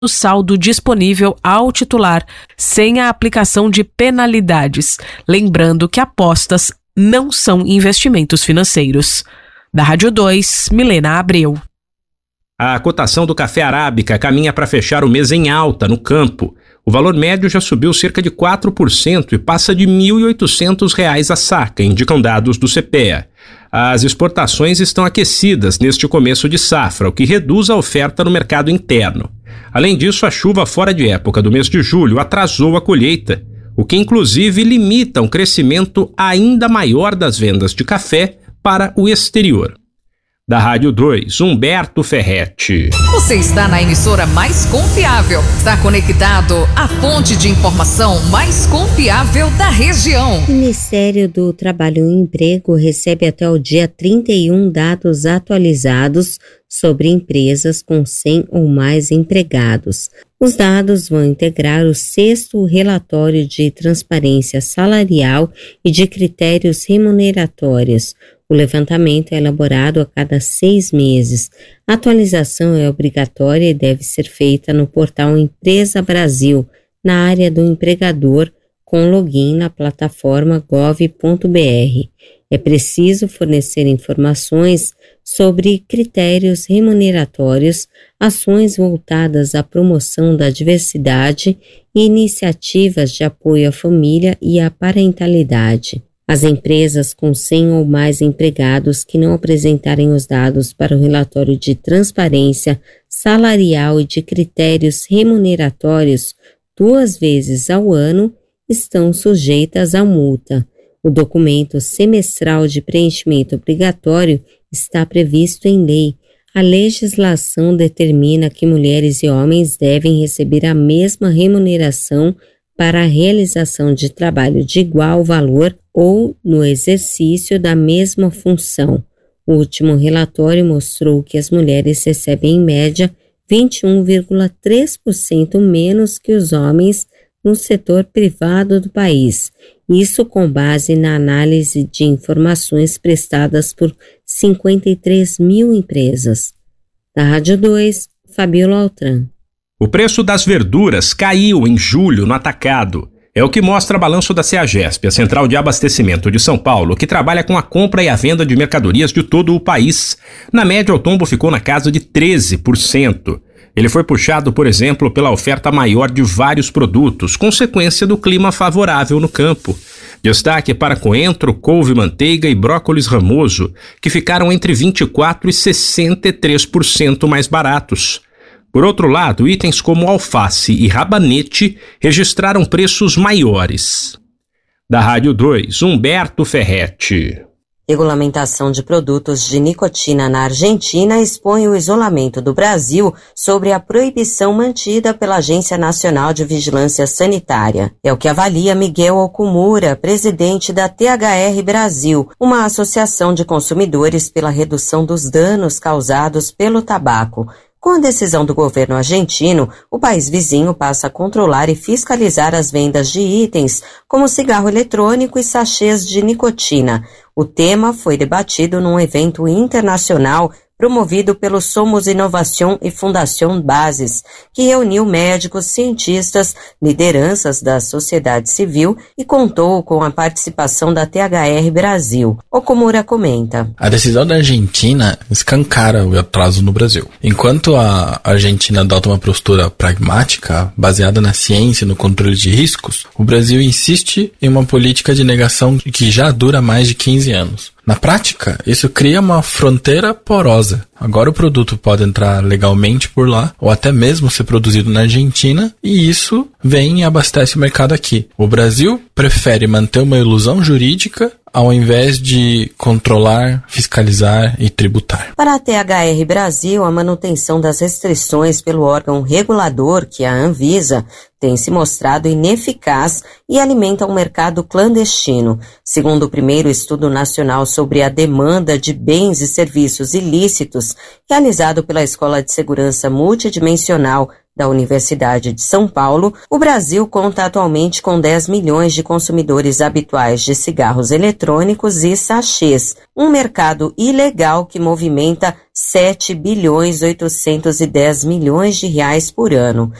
do saldo disponível ao titular, sem a aplicação de penalidades. Lembrando que apostas não são investimentos financeiros. Da Rádio 2, Milena Abreu. A cotação do café arábica caminha para fechar o mês em alta no campo. O valor médio já subiu cerca de 4% e passa de R$ 1.800 a saca, indicam dados do CPEA. As exportações estão aquecidas neste começo de safra, o que reduz a oferta no mercado interno. Além disso, a chuva fora de época do mês de julho atrasou a colheita, o que inclusive limita um crescimento ainda maior das vendas de café para o exterior. Da Rádio 2, Humberto Ferretti. Você está na emissora mais confiável. Está conectado à fonte de informação mais confiável da região. O Ministério do Trabalho e Emprego recebe até o dia 31 dados atualizados sobre empresas com 100 ou mais empregados. Os dados vão integrar o 6º relatório de transparência salarial e de critérios remuneratórios. O levantamento é elaborado a cada 6 meses. A atualização é obrigatória e deve ser feita no portal Empresa Brasil, na área do empregador, com login na plataforma gov.br. É preciso fornecer informações sobre critérios remuneratórios, ações voltadas à promoção da diversidade e iniciativas de apoio à família e à parentalidade. As empresas com 100 ou mais empregados que não apresentarem os dados para o relatório de transparência salarial e de critérios remuneratórios 2 vezes ao ano estão sujeitas a multa. O documento semestral de preenchimento obrigatório está previsto em lei. A legislação determina que mulheres e homens devem receber a mesma remuneração para a realização de trabalho de igual valor ou no exercício da mesma função. O último relatório mostrou que as mulheres recebem, em média, 21,3% menos que os homens no setor privado do país. Isso com base na análise de informações prestadas por 53 mil empresas. Da Rádio 2, Fabiola Altran. O preço das verduras caiu em julho no atacado. É o que mostra balanço da CEAGESP, a Central de Abastecimento de São Paulo, que trabalha com a compra e a venda de mercadorias de todo o país. Na média, o tombo ficou na casa de 13%. Ele foi puxado, por exemplo, pela oferta maior de vários produtos, consequência do clima favorável no campo. Destaque para coentro, couve-manteiga e brócolis ramoso, que ficaram entre 24% e 63% mais baratos. Por outro lado, itens como alface e rabanete registraram preços maiores. Da Rádio 2, Humberto Ferretti. Regulamentação de produtos de nicotina na Argentina expõe o isolamento do Brasil sobre a proibição mantida pela Agência Nacional de Vigilância Sanitária. É o que avalia Miguel Okumura, presidente da THR Brasil, uma associação de consumidores pela redução dos danos causados pelo tabaco. Com a decisão do governo argentino, o país vizinho passa a controlar e fiscalizar as vendas de itens como cigarro eletrônico e sachês de nicotina. O tema foi debatido num evento internacional promovido pelo Somos Inovação e Fundação Bases, que reuniu médicos, cientistas, lideranças da sociedade civil e contou com a participação da THR Brasil. Okumura comenta. A decisão da Argentina escancara o atraso no Brasil. Enquanto a Argentina adota uma postura pragmática, baseada na ciência e no controle de riscos, o Brasil insiste em uma política de negação que já dura mais de 15 anos. Na prática, isso cria uma fronteira porosa. Agora o produto pode entrar legalmente por lá, ou até mesmo ser produzido na Argentina, e isso vem e abastece o mercado aqui. O Brasil prefere manter uma ilusão jurídica ao invés de controlar, fiscalizar e tributar. Para a THR Brasil, a manutenção das restrições pelo órgão regulador, que é a Anvisa, tem se mostrado ineficaz e alimenta um mercado clandestino. Segundo o primeiro estudo nacional sobre a demanda de bens e serviços ilícitos, realizado pela Escola de Segurança Multidimensional da Universidade de São Paulo, o Brasil conta atualmente com 10 milhões de consumidores habituais de cigarros eletrônicos e sachês, um mercado ilegal que movimenta 7 bilhões 810 milhões de reais por ano.